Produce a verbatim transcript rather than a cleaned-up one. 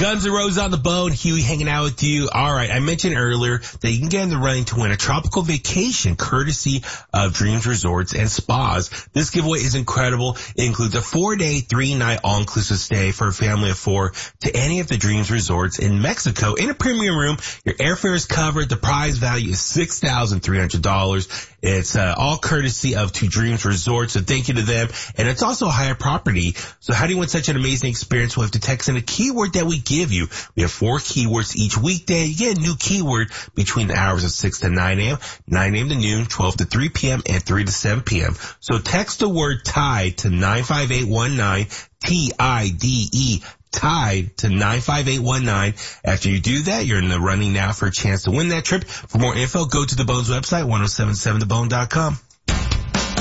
Guns N' Roses on the Bone, Huey hanging out with you. All right, I mentioned earlier that you can get in the running to win a tropical vacation courtesy of Dreams Resorts and Spas. This giveaway is incredible. It includes a four-day, three-night all-inclusive stay for a family of four to any of the Dreams Resorts in Mexico in a premium room. Your airfare is covered. The prize value is six thousand three hundred dollars. It's uh, all courtesy of Two Dreams Resorts, so thank you to them. And it's also a higher property. So how do you win such an amazing experience? We'll have to text in a keyword that we give you. We have four keywords each weekday. You get a new keyword between the hours of six to nine a.m., nine a.m. to noon, twelve to three p.m., and three to seven p.m. So text the word TIDE to nine five eight one nine, T I D E, TIDE to nine five eight one nine. After you do that, you're in the running now for a chance to win that trip. For more info, go to the Bones website, ten seventy-seven the bone dot com.